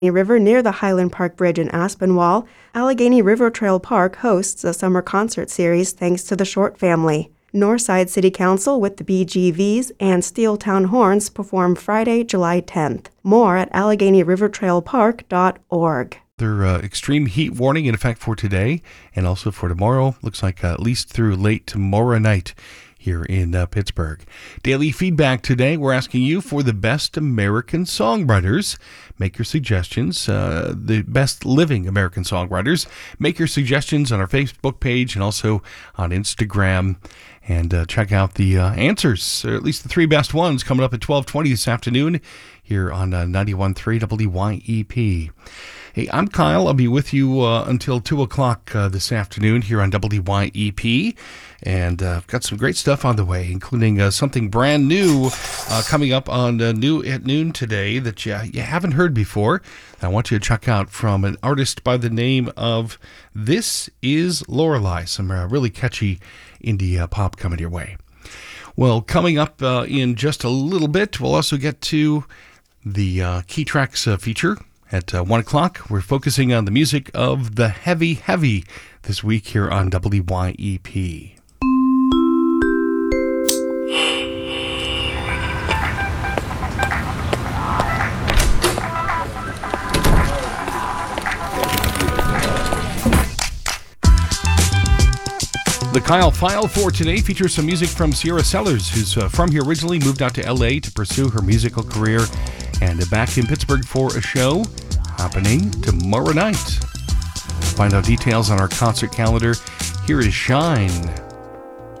River near the Highland Park Bridge in Aspinwall, Allegheny River Trail Park hosts a summer concert series thanks to the Short family. Northside City Council with the BGVs and Steeltown Horns perform Friday, July 10th. More at AlleghenyRiverTrailPark.org. Their extreme heat warning in effect for today and also for tomorrow. Looks like at least through late tomorrow night here in Pittsburgh. Daily feedback today. We're asking you for the best American songwriters. Make your suggestions. The best living American songwriters. Make your suggestions on our Facebook page and also on Instagram. And check out the answers, or at least the three best ones, coming up at 12:20 this afternoon here on 91.3 WYEP. Hey, I'm Kyle. I'll be with you until 2 o'clock this afternoon here on WYEP. And I've got some great stuff on the way, including something brand new coming up on New at Noon today that you haven't heard before. I want you to check out from an artist by the name of This Is Lorelei. Some really catchy indie pop coming your way. Well, coming up in just a little bit, we'll also get to the Key Tracks feature. At 1 o'clock, we're focusing on the music of the Heavy Heavy this week here on WYEP. The Kyle File for today features some music from Sierra Sellers, who's from here originally, moved out to L.A. to pursue her musical career, and back in Pittsburgh for a show happening tomorrow night. Find out details on our concert calendar. Here is Shine.